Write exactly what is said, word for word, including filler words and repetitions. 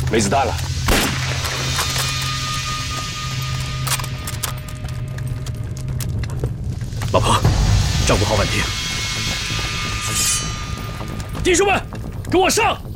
没子弹了。 老婆，照顾好婉婷。弟兄们，跟我上！